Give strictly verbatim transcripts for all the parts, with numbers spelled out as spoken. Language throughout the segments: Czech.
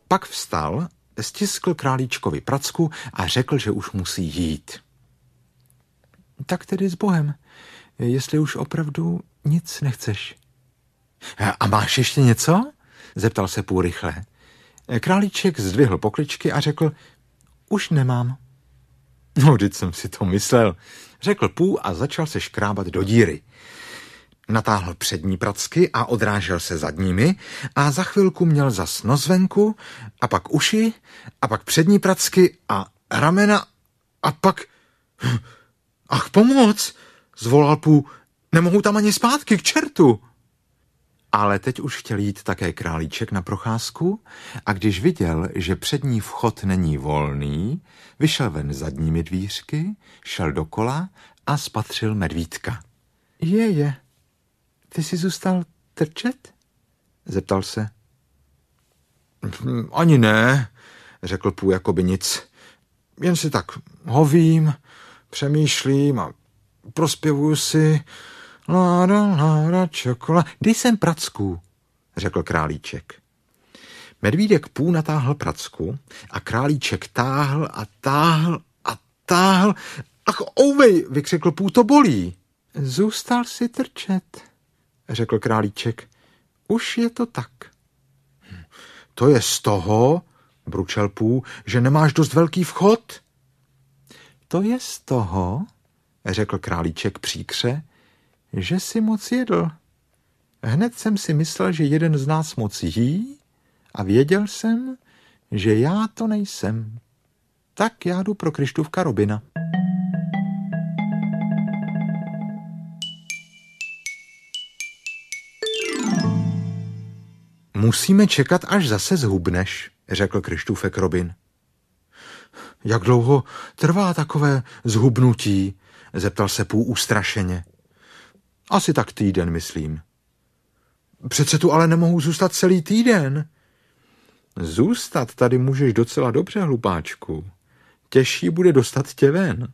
Pak vstal, stiskl králíčkovi pracku a řekl, že už musí jít. Tak tedy s Bohem, jestli už opravdu nic nechceš. A máš ještě něco? Zeptal se Pů rychle. Králíček zdvihl pokličky a řekl, už nemám. No, vždyť jsem si to myslel, řekl Pů a začal se škrábat do díry. Natáhl přední pracky a odrážel se zadními a za chvilku měl zas nozvenku a pak uši a pak přední pracky a ramena a pak... Ach, pomoc, zvolal Pů, nemohu tam ani zpátky, k čertu. Ale teď už chtěl jít také králíček na procházku a když viděl, že přední vchod není volný, vyšel ven zadními dvířky, šel dokola a spatřil medvídka. Je, je, ty jsi zůstal trčet? Zeptal se. Ani ne, řekl Pů jakoby nic. Jen si tak hovím, přemýšlím a prospěvuju si... Láda, láda, čokola. Dej sem pracku, řekl králíček. Medvídek Pů natáhl pracku a králíček táhl a táhl a táhl. Ach, ouvej, vykřikl Pů, to bolí. Zůstal si trčet, řekl králíček. Už je to tak. To je z toho, bručel Pů, že nemáš dost velký vchod? To je z toho, řekl králíček příkře, že si moc jedl. Hned jsem si myslel, že jeden z nás moc jí a věděl jsem, že já to nejsem. Tak já jdu pro Kryštůvka Robina. Musíme čekat, až zase zhubneš, řekl Kryštůfek Robin. Jak dlouho trvá takové zhubnutí? Zeptal se Pů ustrašeně. Asi tak týden, myslím. Přece tu ale nemohu zůstat celý týden. Zůstat tady můžeš docela dobře, hlupáčku. Těžší bude dostat tě ven.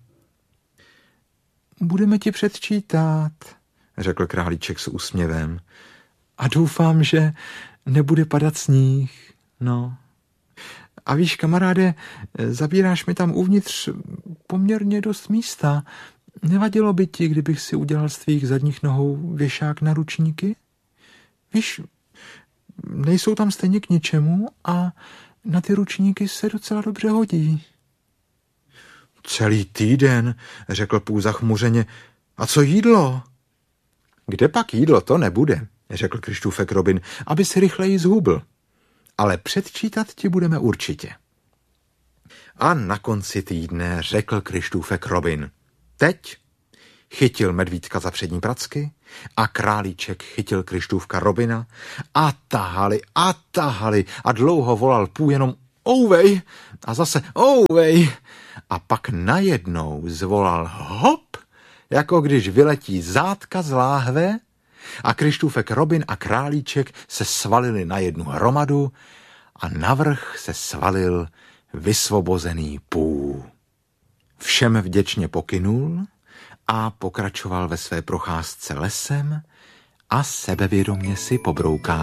Budeme ti předčítat, řekl králíček s úsměvem. A doufám, že nebude padat sníh. No. A víš, kamaráde, zabíráš mi tam uvnitř poměrně dost místa. Nevadilo by ti, kdybych si udělal z tvých zadních nohou věšák na ručníky? Víš, nejsou tam stejně k ničemu a na ty ručníky se docela dobře hodí. Celý týden, řekl Pů zachmuřeně. A co jídlo? Kde pak jídlo, to nebude, řekl Kryštůfek Robin, aby se rychleji zhubl. Ale předčítat ti budeme určitě. A na konci týdne řekl Kryštůfek Robin. Teď chytil medvídka za přední pracky a králíček chytil Kryštůvka Robina a tahali a tahali a dlouho volal Pů jenom ouvej a zase ouvej a pak najednou zvolal hop, jako když vyletí zátka z láhve a Kryštůfek Robin a králíček se svalili na jednu hromadu a navrch se svalil vysvobozený Pů. Všem vděčně pokynul a pokračoval ve své procházce lesem a sebevědomě si pobrouká.